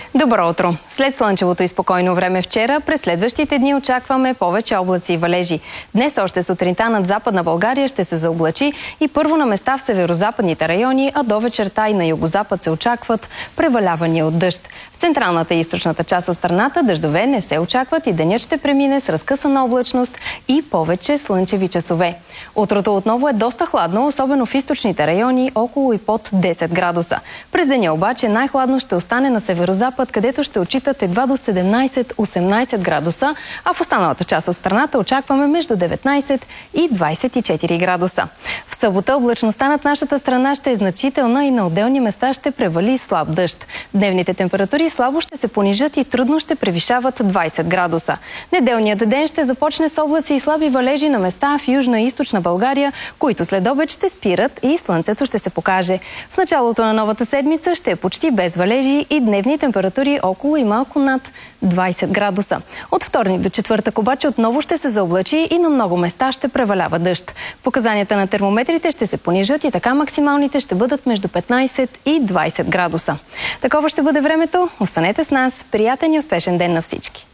Добро утро! След слънчевото и спокойно време вчера, през следващите дни очакваме повече облаци и валежи. Днес още сутринта над Западна България ще се заоблачи и първо на места в северозападните райони, а до вечерта и на югозапад се очакват превалявания от дъжд. В централната и източната част от страната дъждове не се очакват и денят ще премине с разкъсана облачност и повече слънчеви часове. Утрото отново е доста хладно, особено в източните райони, около и под 10 градуса. През деня обаче най-хладно ще остане на северозапад, където ще отчитат едва до 17-18 градуса, а в останалата част от страната очакваме между 19 и 24 градуса. В събота облачността над нашата страна ще е значителна и на отделни места ще превали слаб дъжд. Дневните температури слабо ще се понижат и трудно ще превишават 20 градуса. Неделният ден ще започне с облаци и слаби валежи на места в Южна и Източна България, които след обед ще спират и слънцето ще се покаже. В началото на новата седмица ще е почти без валежи и дневни температури около и малко над 20 градуса. От вторник до четвъртък обаче отново ще се заоблачи и на много места ще превалява дъжд. Показанията на термометрите ще се понижат и така максималните ще бъдат между 15 и 20 градуса. Такова ще бъде времето. Останете с нас. Приятен и успешен ден на всички!